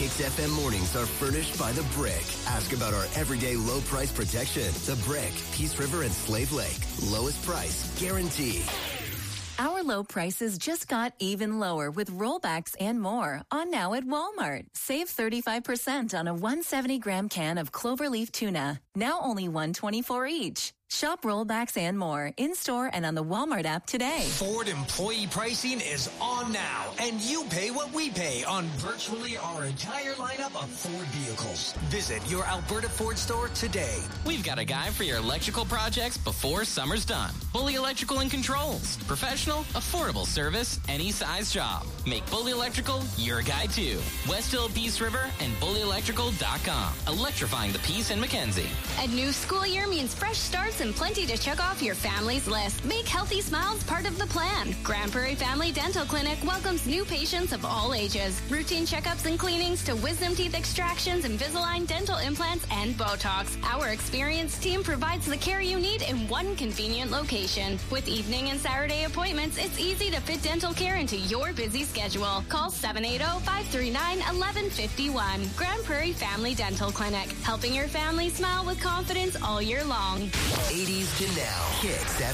Kicks FM mornings are furnished by The Brick. Ask about our everyday low price protection. The Brick, Peace River and Slave Lake. Lowest price guaranteed. Our low prices just got even lower with rollbacks and more on now at Walmart. Save 35% on a 170-gram can of cloverleaf tuna. Now only $1.24 each. Shop rollbacks and more in-store and on the Walmart app today. Ford employee pricing is on now, and you pay what we pay on virtually our entire lineup of Ford vehicles. Visit your Alberta Ford store today. We've got a guy for your electrical projects before summer's done. Bully Electrical and Controls. Professional, affordable service, any size job. Make Bully Electrical your guy too. West Hill, Peace River, and bullyelectrical.com. Electrifying the Peace in Mackenzie. A new school year means fresh starts and plenty to check off your family's list. Make healthy smiles part of the plan. Grand Prairie Family Dental Clinic welcomes new patients of all ages. Routine checkups and cleanings to wisdom teeth extractions, Invisalign dental implants, and Botox. Our experienced team provides the care you need in one convenient location. With evening and Saturday appointments, it's easy to fit dental care into your busy schedule. Call 780-539-1151. Grand Prairie Family Dental Clinic. Helping your family smile with confidence all year long. 80s to now. Kicks